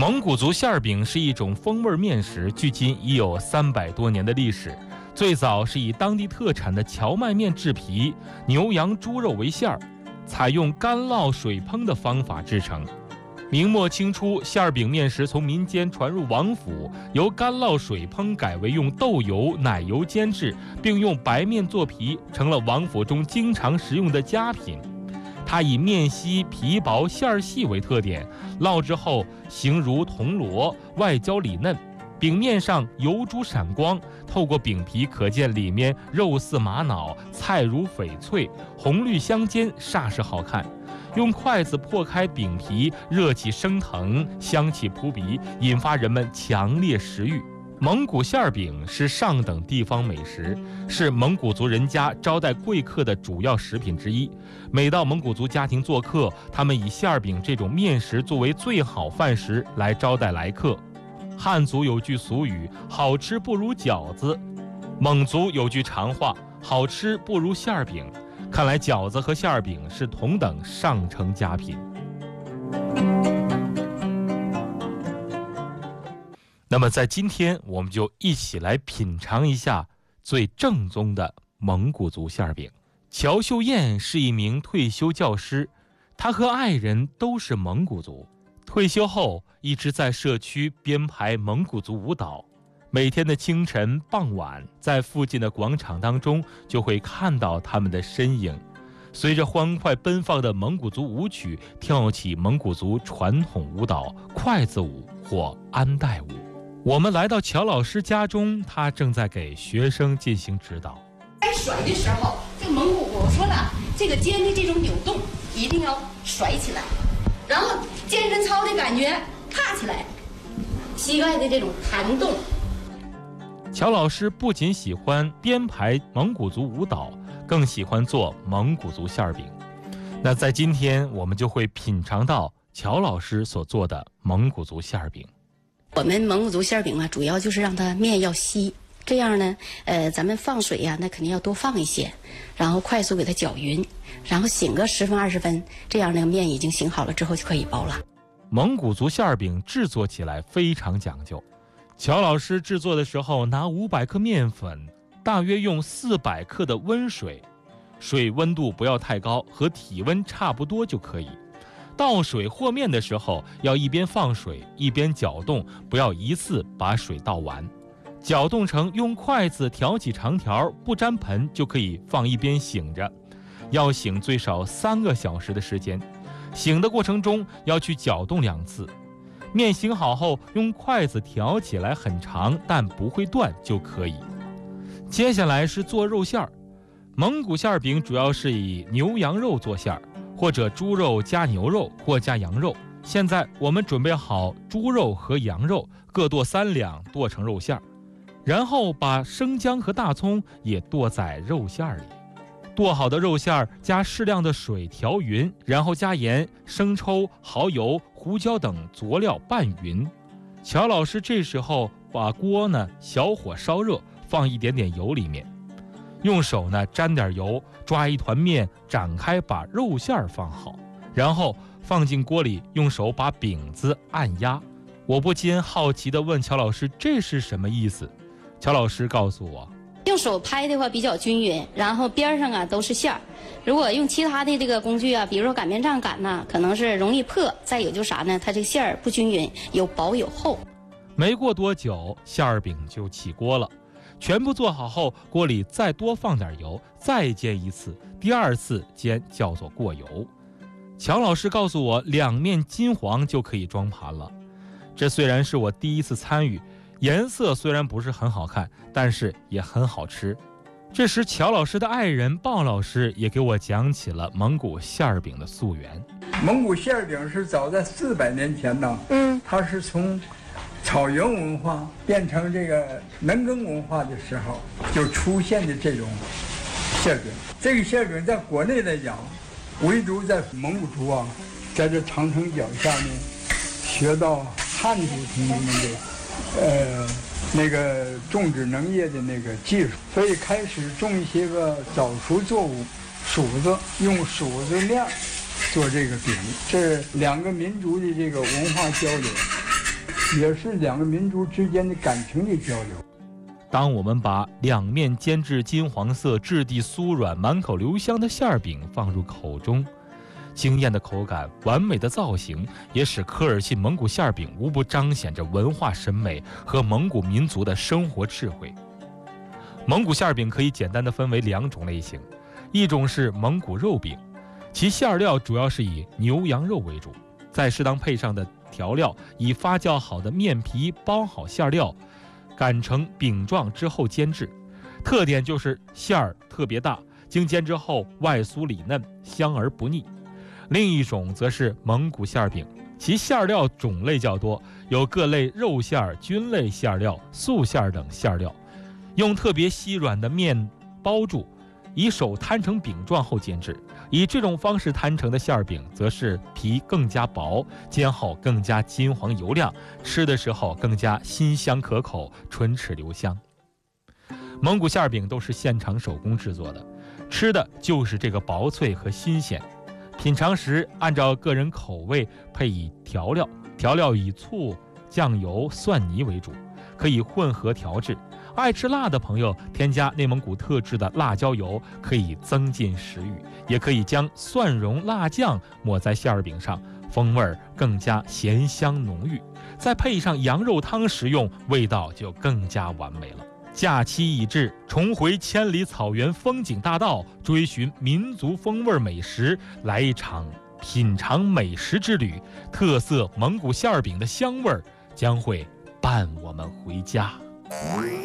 蒙古族馅饼是一种风味面食，距今已有300多年的历史。最早是以当地特产的荞麦面制皮，牛羊猪肉为馅儿，采用干烙水烹的方法制成。明末清初，馅饼面食从民间传入王府，由干烙水烹改为用豆油、奶油煎制，并用白面做皮，成了王府中经常食用的佳品。它以面稀、皮薄、馅儿细为特点，烙制后形如铜锣，外焦里嫩。饼面上油珠闪光，透过饼皮可见里面肉似玛瑙，菜如翡翠，红绿相间，煞是好看。用筷子破开饼皮，热气升腾，香气扑鼻，引发人们强烈食欲。蒙古馅饼是上等地方美食，是蒙古族人家招待贵客的主要食品之一。每到蒙古族家庭做客，他们以馅饼这种面食作为最好饭食来招待来客。汉族有句俗语，好吃不如饺子；蒙族有句常话，好吃不如馅饼。看来饺子和馅饼是同等上乘佳品。那么在今天，我们就一起来品尝一下最正宗的蒙古族馅饼。乔秀燕是一名退休教师，她和爱人都是蒙古族。退休后一直在社区编排蒙古族舞蹈，每天的清晨傍晚，在附近的广场当中就会看到他们的身影，随着欢快奔放的蒙古族舞曲跳起蒙古族传统舞蹈筷子舞或安带舞。我们来到乔老师家中，他正在给学生进行指导。 在甩的时候，这个蒙古我说了，这个肩的这种扭动一定要甩起来，然后健身操的感觉踏起来，膝盖的这种弹动。 乔老师不仅喜欢编排蒙古族舞蹈，更喜欢做蒙古族馅饼。那在今天，我们就会品尝到乔老师所做的蒙古族馅饼。 我们蒙古族馅饼啊，主要就是让它面要稀，这样呢，咱们放水呀，那肯定要多放一些，然后快速给它搅匀，然后醒个10分20分，这样那个面已经醒好了之后就可以包了。 蒙古族馅饼制作起来非常讲究。乔老师制作的时候，拿500克面粉，大约用400克的温水，水温度不要太高，和体温差不多就可以。倒水和面的时候，要一边放水一边搅动，不要一次把水倒完。搅动成用筷子挑起长条，不沾盆就可以放一边醒着，要醒最少3个小时的时间。醒的过程中要去搅动2次。面醒好后，用筷子挑起来很长但不会断就可以。接下来是做肉馅儿。蒙古馅饼主要是以牛羊肉做馅儿，或者猪肉加牛肉或加羊肉。现在我们准备好猪肉和羊肉，各剁3两，剁成肉馅儿，然后把生姜和大葱也剁在肉馅儿里。剁好的肉馅儿加适量的水调匀，然后加盐、生抽、蚝油、胡椒等佐料拌匀。乔老师这时候把锅呢小火烧热，放一点点油里面，用手呢沾点油，抓一团面，展开把肉馅儿放好，然后放进锅里，用手把饼子按压。我不禁好奇地问乔老师，这是什么意思？乔老师告诉我， 用手拍的话比较均匀，然后边上啊都是馅儿。如果用其他的这个工具啊，比如说擀面杖擀呐，可能是容易破。再有就是啥呢？它这个馅儿不均匀，有薄有厚。 没过多久，馅儿饼就起锅了。全部做好后，锅里再多放点油，再煎一次。第2次煎叫做过油。乔老师告诉我，2面金黄就可以装盘了。这虽然是我第1次参与，颜色虽然不是很好看，但是也很好吃。这时乔老师的爱人鲍老师也给我讲起了蒙古馅饼的溯源。 蒙古馅饼是早在400年前呢，它是从草原文化变成这个农耕文化的时候就出现的这种馅饼。这个馅饼在国内来讲，唯独在蒙古族啊，在这长城脚下呢，学到汉族同志们的那个种植农业的那个技术，所以开始种一些个早熟作物，黍子，用黍子面做这个饼。这2个民族的这个文化交流， 也是两个民族之间的感情的交流。 当我们把两面煎至金黄色、质地酥软、满口留香的馅饼放入口中，惊艳的口感、完美的造型，也使科尔沁蒙古馅饼无不彰显着文化审美和蒙古民族的生活智慧。蒙古馅饼可以简单地分为2种类型，一种是蒙古肉饼，其馅料主要是以牛羊肉为主，再适当配上的调料，以发酵好的面皮包好馅料，擀成饼状之后煎制，特点就是馅儿特别大，经煎之后外酥里嫩，香而不腻。另一种则是蒙古馅饼，其馅料种类较多，有各类肉馅、菌类馅料、素馅等馅料，用特别稀软的面包住，以手摊成饼状后煎制。以这种方式摊成的馅饼，则是皮更加薄，煎后更加金黄油亮，吃的时候更加辛香可口，唇齿留香。蒙古馅饼都是现场手工制作的，吃的就是这个薄脆和新鲜。品尝时按照个人口味配以调料，调料以醋、酱油、蒜泥为主，可以混合调制。爱吃辣的朋友添加内蒙古特制的辣椒油，可以增进食欲，也可以将蒜蓉辣酱抹在馅饼上，风味更加咸香浓郁，再配上羊肉汤食用，味道就更加完美了。假期已至，重回千里草原风景大道，追寻民族风味美食，来一场品尝美食之旅。特色蒙古馅饼的香味将会伴我们回家。